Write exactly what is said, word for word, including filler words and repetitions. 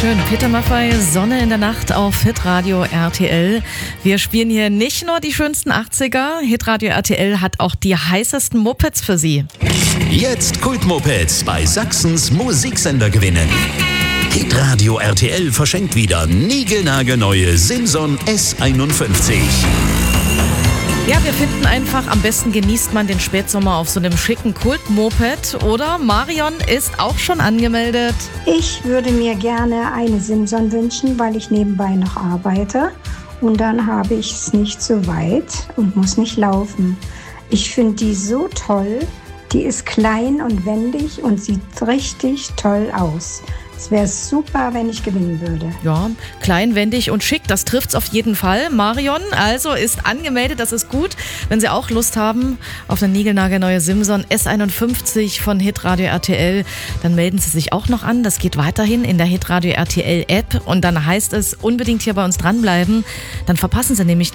Schön, Peter Maffay, Sonne in der Nacht auf Hitradio R T L. Wir spielen hier nicht nur die schönsten achtziger, Hitradio R T L hat auch die heißesten Mopeds für Sie. Jetzt Kultmopeds bei Sachsens Musiksender gewinnen. Hitradio R T L verschenkt wieder niegelnagelneue Simson S einundfünfzig. Ja, wir finden einfach, am besten genießt man den Spätsommer auf so einem schicken Kult-Moped. Oder Marion ist auch schon angemeldet. Ich würde mir gerne eine Simson wünschen, weil ich nebenbei noch arbeite. Und dann habe ich es nicht so weit und muss nicht laufen. Ich finde die so toll. Die ist klein und wendig und sieht richtig toll aus. Es wäre super, wenn ich gewinnen würde. Ja, klein, wendig und schick, das trifft's auf jeden Fall. Marion also ist angemeldet, das ist gut. Wenn Sie auch Lust haben auf eine niegelnagelneue Simson S einundfünfzig von Hitradio R T L, dann melden Sie sich auch noch an. Das geht weiterhin in der Hitradio R T L App und dann heißt es unbedingt hier bei uns dranbleiben. Dann verpassen Sie nämlich